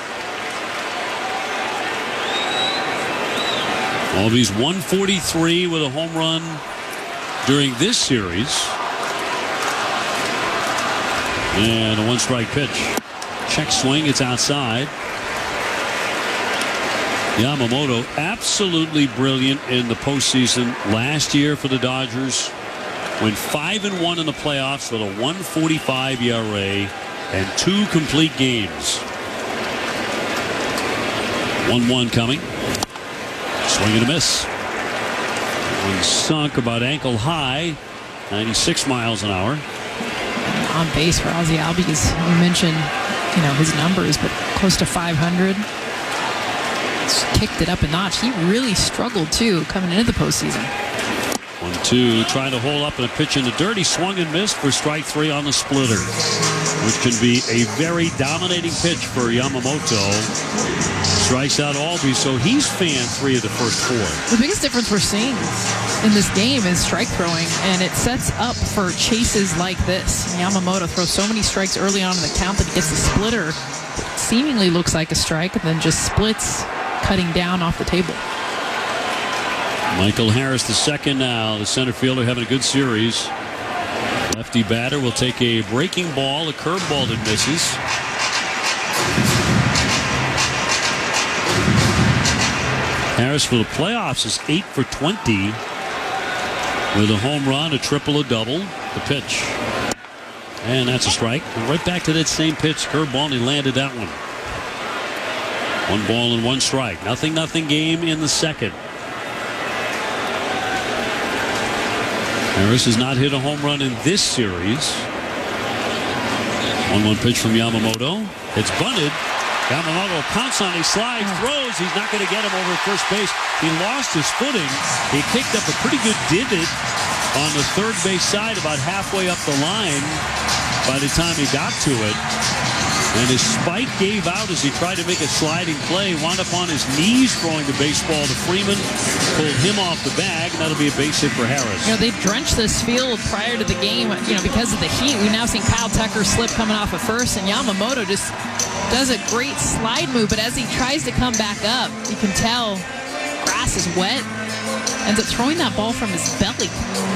Albies one forty-three with a home run during this series. And a one-strike pitch. Check swing, it's outside. Yamamoto absolutely brilliant in the postseason last year for the Dodgers. Went five and one in the playoffs with a one forty-five E R A and two complete games. one one coming. Swing and a miss. One sunk about ankle high, ninety-six miles an hour. On base for Ozzie Albies. You mentioned, you know, his numbers, but close to five hundred. It's kicked it up a notch. He really struggled too coming into the postseason. One two, trying to hold up and a pitch in the dirt. He swung and missed for strike three on the splitter, which can be a very dominating pitch for Yamamoto. Strikes out Albies, so he's fanned three of the first four. The biggest difference we're seeing in this game is strike throwing, and it sets up for chases like this. Yamamoto throws so many strikes early on in the count that he gets the splitter. It seemingly looks like a strike, and then just splits, cutting down off the table. Michael Harris, the second now. The center fielder having a good series. Lefty batter will take a breaking ball, a curveball that misses. Harris for the playoffs is eight for twenty with a home run, a triple, a double. The pitch. And that's a strike. And right back to that same pitch, curveball, and he landed that one. One ball and one strike. Nothing, nothing game in the second. Harris has not hit a home run in this series. one one pitch from Yamamoto. It's bunted. Yamamoto pounces on, he slides, throws. He's not going to get him over at first base. He lost his footing. He kicked up a pretty good divot on the third base side about halfway up the line by the time he got to it. And his spike gave out as he tried to make a sliding play. Wound up on his knees throwing the baseball to Freeman. Pulled him off the bag, and that'll be a base hit for Harris. You know, they drenched this field prior to the game, you know, because of the heat. We've now seen Kyle Tucker slip coming off at first, and Yamamoto just does a great slide move. But as he tries to come back up, you can tell grass is wet. Ends up throwing that ball from his belly.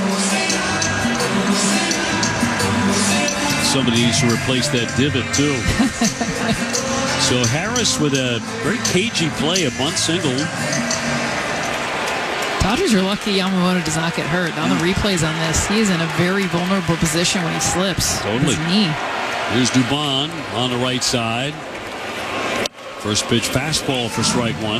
Somebody needs to replace that divot, too. So Harris with a very cagey play, a bunt single. Dodgers are lucky Yamamoto does not get hurt. On the replays on this, he is in a very vulnerable position when he slips. Totally. His knee. Here's Dubon on the right side. First pitch fastball for strike one.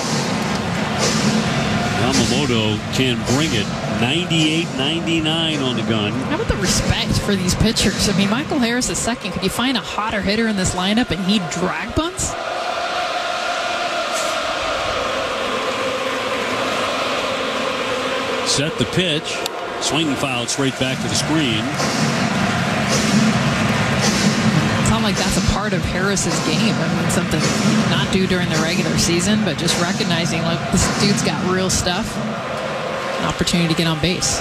Yamamoto can bring it. ninety-eight ninety-nine on the gun. How about the respect for these pitchers? I mean, Michael Harris is second. Could you find a hotter hitter in this lineup and he drag bunts? Set the pitch. Swing foul straight back to the screen. It's not like that's a part of Harris's game. I mean, something he did not do during the regular season, but just recognizing, like, this dude's got real stuff. An opportunity to get on base.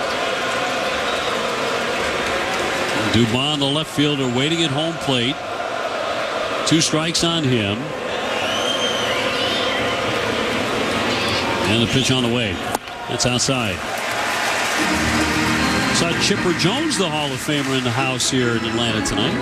Dubon, the left fielder, waiting at home plate. Two strikes on him. And the pitch on the way. That's outside. Saw Chipper Jones, the Hall of Famer, in the house here in Atlanta tonight.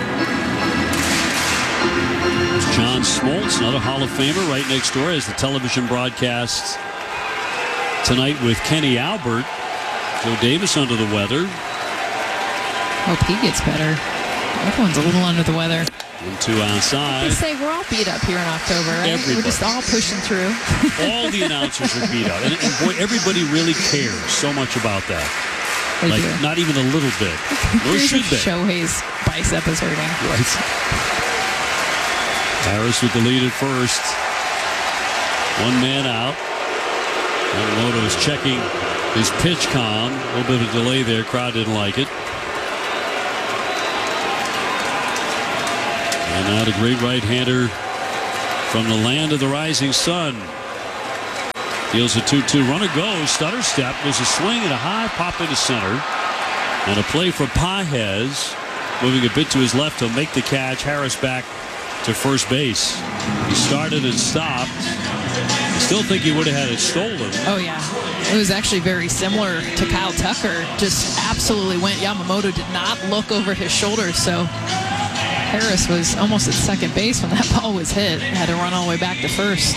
John Smoltz, another Hall of Famer, right next door, as the television broadcast tonight with Kenny Albert. Joe Davis under the weather. Hope he gets better. Everyone's a little under the weather. One, two outside. They say we're all beat up here in October, right? Everybody. We're just all pushing through. All the announcers are beat up. And, and boy, everybody really cares so much about that. They like, do. not even a little bit. Nor should they. Shohei's bicep is hurting. Right. Harris with the lead at first. One man out. Yamamoto is checking his pitch com. A little bit of a delay there. Crowd didn't like it. And now the great right-hander from the land of the rising sun. Deals a two two. Runner goes. Stutter step. There's a swing and a high pop into center. And a play for Pages. Moving a bit to his left. He'll make the catch. Harris back to first base. He started and stopped. I still think he would have had it stolen. Oh, yeah. It was actually very similar to Kyle Tucker. Just absolutely went. Yamamoto did not look over his shoulder, so Harris was almost at second base when that ball was hit. Had to run all the way back to first.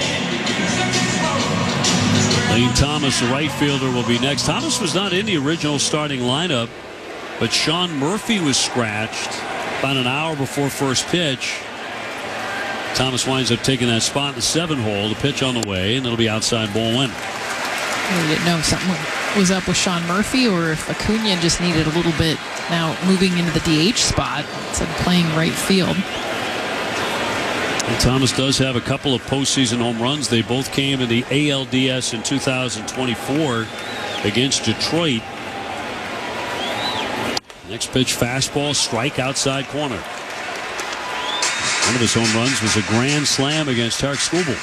Lane Thomas, the right fielder, will be next. Thomas was not in the original starting lineup, but Sean Murphy was scratched about an hour before first pitch. Thomas winds up taking that spot in the seven hole. The pitch on the way, and it'll be outside ball one. We didn't know if something was up with Sean Murphy or if Acuna just needed a little bit now moving into the D H spot instead of playing right field. And Thomas does have a couple of postseason home runs. They both came in the A L D S in two thousand twenty-four against Detroit. Next pitch, fastball, strike outside corner. One of his home runs was a grand slam against Tarek Skubal.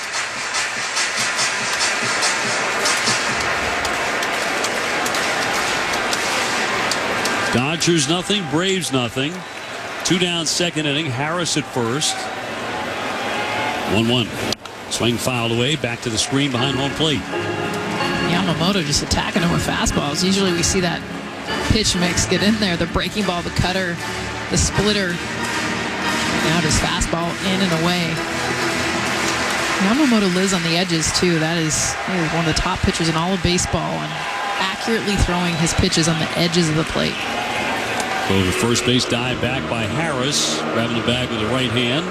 Dodgers nothing, Braves nothing. Two down, second inning. Harris at first. one one. Swing fouled away. Back to the screen behind home plate. Yamamoto just attacking him with fastballs. Usually we see that pitch mix get in there. The breaking ball, the cutter, the splitter. Now just fastball in and away. Yamamoto lives on the edges too. That is, he is one of the top pitchers in all of baseball and accurately throwing his pitches on the edges of the plate. So the first base dive back by Harris, grabbing the bag with the right hand.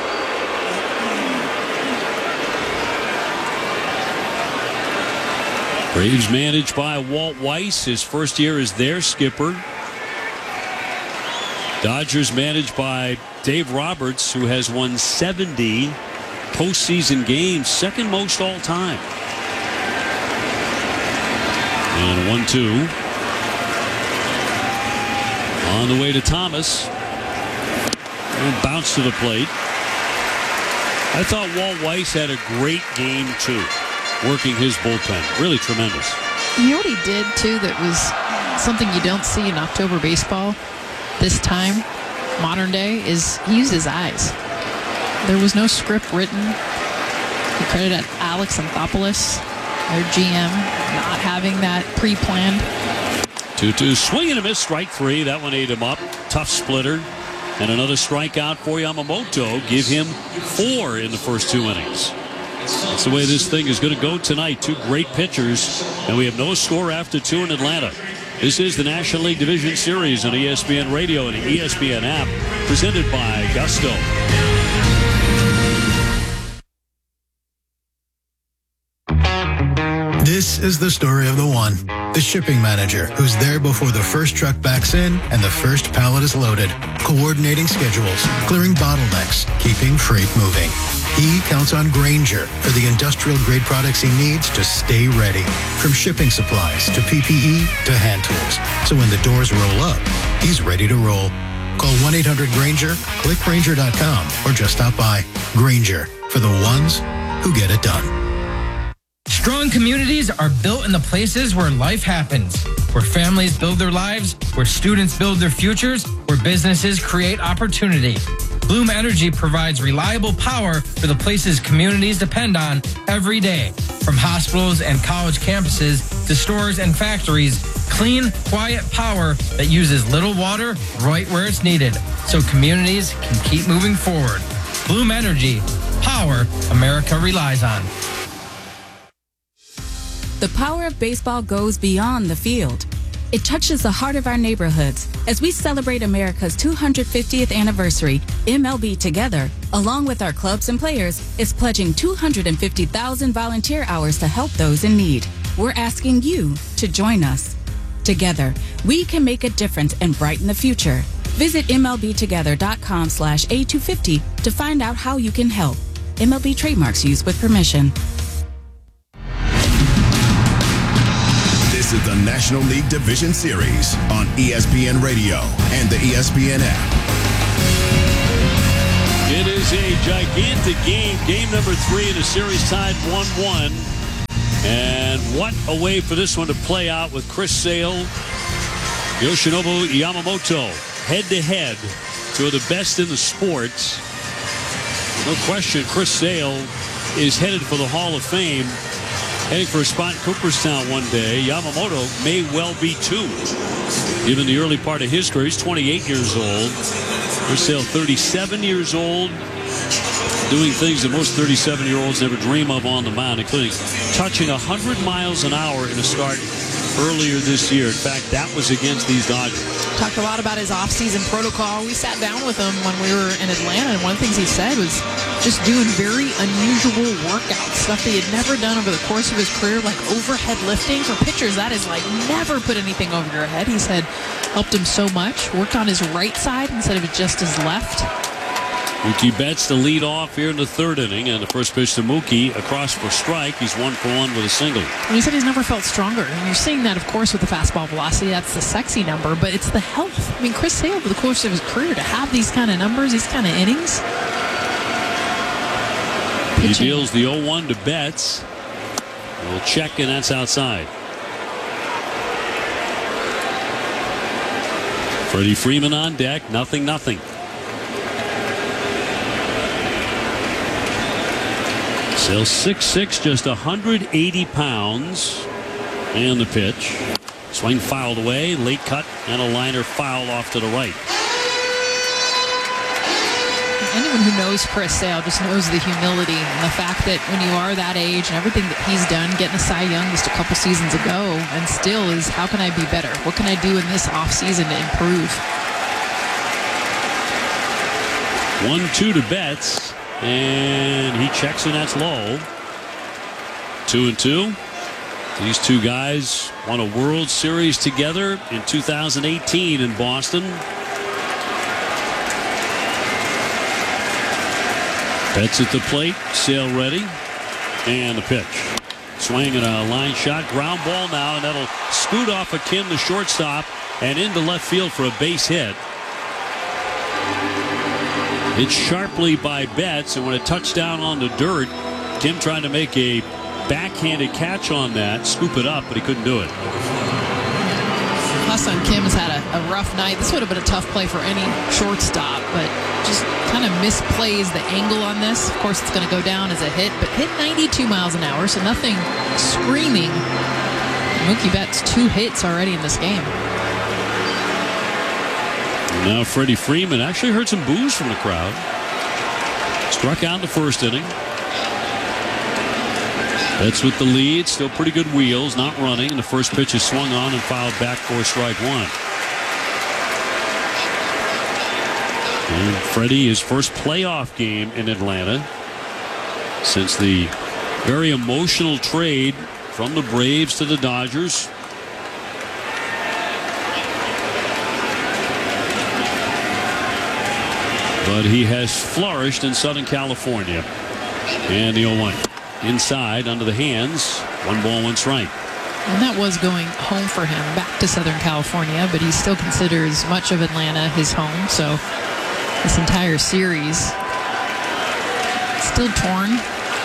Braves managed by Walt Weiss. His first year as their skipper. Dodgers managed by Dave Roberts, who has won seventy postseason games, second most all time. And a one two. On the way to Thomas. And bounce to the plate. I thought Walt Weiss had a great game, too, working his bullpen. Really tremendous. You know what he did, too, that was something you don't see in October baseball this time, modern day, is he used his eyes. There was no script written. He credited Alex Anthopoulos, their G M, not having that pre-planned. two two, swing and a miss, strike three. That one ate him up. Tough splitter. And another strikeout for Yamamoto. Give him four in the first two innings. That's the way this thing is going to go tonight. Two great pitchers, and we have no score after two in Atlanta. This is the National League Division Series on E S P N Radio and the E S P N app, presented by Gusto. This is the story of the one, the shipping manager, who's there before the first truck backs in and the first pallet is loaded, coordinating schedules, clearing bottlenecks, keeping freight moving. He counts on Grainger for the industrial-grade products he needs to stay ready, from shipping supplies to P P E to hand tools. So when the doors roll up, he's ready to roll. Call one eight hundred Grainger, click Grainger dot com, or just stop by. Grainger, for the ones who get it done. Strong communities are built in the places where life happens, where families build their lives, where students build their futures, where businesses create opportunity. Bloom Energy provides reliable power for the places communities depend on every day. From hospitals and college campuses to stores and factories, clean, quiet power that uses little water right where it's needed, so communities can keep moving forward. Bloom Energy, power America relies on. The power of baseball goes beyond the field. It touches the heart of our neighborhoods. As we celebrate America's two hundred fiftieth anniversary, M L B Together, along with our clubs and players, is pledging two hundred fifty thousand volunteer hours to help those in need. We're asking you to join us. Together, we can make a difference and brighten the future. Visit M L B together dot com slash A two fifty to find out how you can help. M L B trademarks used with permission. is the National League Division Series on E S P N Radio and the E S P N app. It is a gigantic game. Game number three in the series tied one one. And what a way for this one to play out with Chris Sale, Yoshinobu Yamamoto head-to-head, two of the best in the sport. No question, Chris Sale is headed for the Hall of Fame, heading for a spot in Cooperstown one day. Yamamoto may well be too, given the early part of his career. He's twenty-eight years old. Chris Sale, thirty-seven years old, doing things that most thirty-seven-year-olds never dream of on the mound, including touching one hundred miles an hour in a start earlier this year. In fact, that was against these Dodgers. Talked a lot about his off-season protocol. We sat down with him when we were in Atlanta, and one of the things he said was just doing very unusual workouts, stuff that he had never done over the course of his career, like overhead lifting. For pitchers, that is like never put anything over your head. He said helped him so much. Worked on his right side instead of just his left. Mookie Betts to lead off here in the third inning, and the first pitch to Mookie across for strike. He's one for one with a single. And he said he's never felt stronger. And you're seeing that, of course, with the fastball velocity. That's the sexy number, but it's the health. I mean, Chris Sale, over the course of his career, to have these kind of numbers, these kind of innings. He deals the oh one to Betts. We'll check, and that's outside. Freddie Freeman on deck. Nothing, nothing. Sale six six, just one hundred eighty pounds. And the pitch. Swing fouled away. Late cut and a liner foul off to the right. Anyone who knows Chris Sale just knows the humility and the fact that when you are that age and everything that he's done, getting a Cy Young just a couple seasons ago, and still is, how can I be better? What can I do in this offseason to improve? one two to Betts. And he checks, and that's low. Two and two. These two guys won a World Series together in two thousand eighteen in Boston. Betts at the plate. Sale ready. And the pitch. Swing and a line shot. Ground ball now, and that'll scoot off of Kim, the shortstop, and into left field for a base hit. It's sharply by Betts, and when it touched down on the dirt, Kim trying to make a backhanded catch on that, scoop it up, but he couldn't do it. Ha-Seong Kim has had a, a rough night. This would have been a tough play for any shortstop, but just kind of misplays the angle on this. Of course, it's going to go down as a hit, but hit ninety-two miles an hour, so nothing screaming. Mookie Betts, two hits already in this game. Now Freddie Freeman actually heard some boos from the crowd. Struck out in the first inning. Betts with the lead. Still pretty good wheels. Not running. And the first pitch is swung on and fouled back for strike one. And Freddie, his first playoff game in Atlanta since the very emotional trade from the Braves to the Dodgers. But he has flourished in Southern California. And the oh one. Inside, under the hands. One ball, one strike. And that was going home for him, back to Southern California, but he still considers much of Atlanta his home. So this entire series still torn.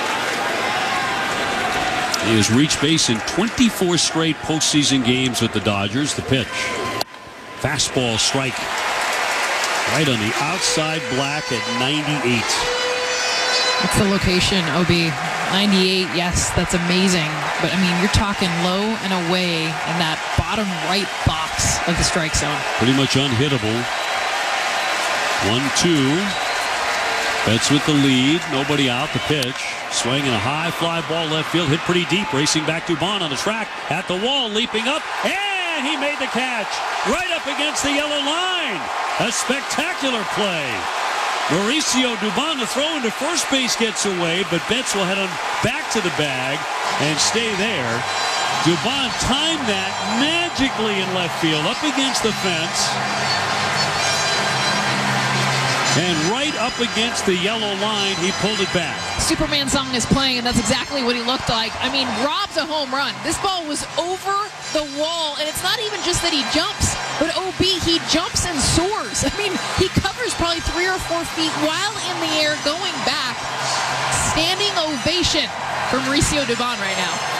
He has reached base in twenty-four straight postseason games with the Dodgers. The pitch. Fastball strike. Right on the outside black at ninety-eight. That's the location, O B. ninety-eight, yes, that's amazing. But, I mean, you're talking low and away in that bottom right box of the strike zone. Pretty much unhittable. one two. Betts with the lead. Nobody out. The pitch. Swinging a high fly ball left field. Hit pretty deep. Racing back to Dubon on the track. At the wall. Leaping up. And he made the catch. Right up against the yellow line. A spectacular play. Mauricio Dubon, the throw into first base, gets away, but Betts will head on back to the bag and stay there. Dubon timed that magically in left field, up against the fence. And right up against the yellow line, he pulled it back. Superman song is playing, and that's exactly what he looked like. I mean, Rob's a home run. This ball was over the wall, and it's not even just that he jumps, but O B, he jumps and soars. I mean, he covers probably three or four feet while in the air going back. Standing ovation from Mauricio Dubon right now.